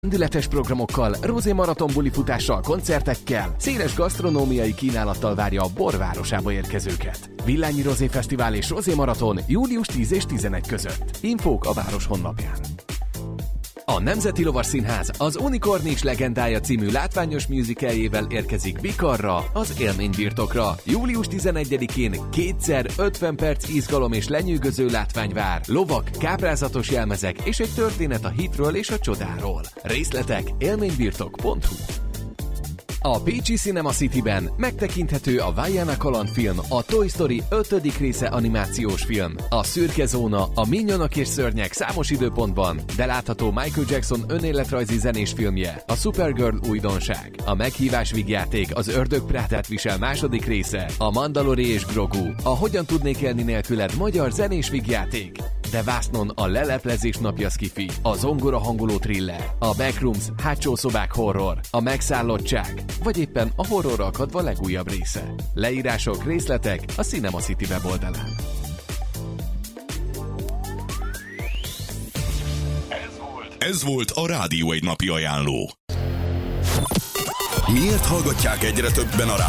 Lendületes programokkal, Rozé maratonbuli futással, koncertekkel, széles gasztronómiai kínálattal várja a Bor városába érkezőket. Villányi Rozé Fesztivál és Rozé Maraton július 10 és 11 között. Infók a város honlapján. A Nemzeti Lovasszínház az Unikornis legendája című látványos musicaljével érkezik Vikarra, az élménybirtokra. Július 11-én kétszer 50 perc izgalom és lenyűgöző látvány vár, lovak, káprázatos jelmezek és egy történet a hitről és a csodáról. Részletek élménybirtok.hu. A Pécsi Cinema Cityben megtekinthető a Vaiana kalandfilm, a Toy Story 5. része animációs film, a Szürke Zóna, a Minyonok és Szörnyek számos időpontban, de látható Michael Jackson önéletrajzi zenés filmje, a Supergirl újdonság, a Meghívás vígjáték, az Ördög Prádát visel 2. része, a Mandalori és Grogu, a Hogyan tudnék élni nélküled magyar zenés vígjáték, de vásznon a Leleplezés napja szkifi, a Zongora hangoló thriller, a Backrooms hátsó szobák horror, a Megszállottság, vagy éppen a horrorra akadva legújabb része. Leírások, részletek a Cinema City weboldalán. Ez volt a Rádió egy napi ajánló. Miért hallgatják egyre többen a rádiót?